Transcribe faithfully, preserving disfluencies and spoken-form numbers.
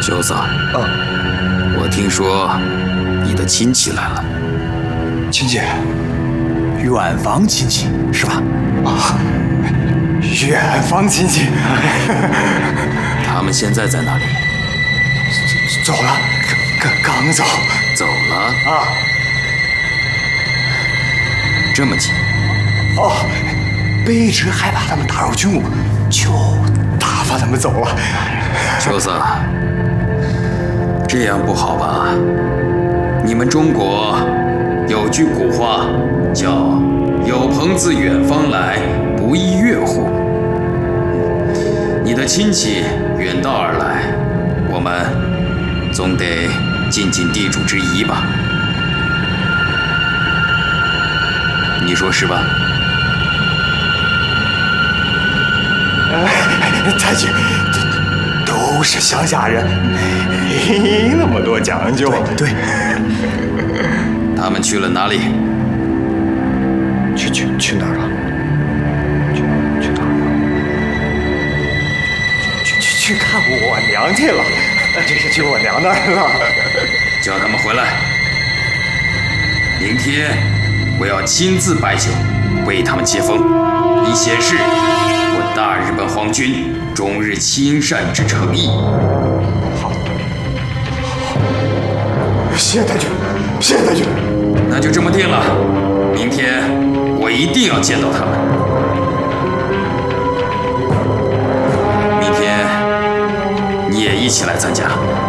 修萨， 啊， 我听说你的亲戚来了。 亲戚，远房亲戚是吧？啊，远房亲戚。 他们现在在哪里？ 走了，刚刚刚走。 走了啊？ 这么近？ 哦，卑职害怕他们打扰军务，就打发他们走了。 修萨，这样不好吧？你们中国有句古话叫“有朋自远方来，不亦乐乎”。你的亲戚远道而来，我们总得尽尽地主之谊吧？你说是吧？ 哎，太君，这都是乡下人，没那么多讲究。对， 他们去了哪里？ 去去去哪儿了？去去哪儿了？去去去看我娘去了，这是去我娘那儿了。 叫他们回来。明天我要亲自摆酒，为他们接风，以显示我大日本皇军终日亲善之诚意。 好，谢谢太君，谢谢太君。 那就这么定了，明天我一定要见到他们。明天你也一起来参加。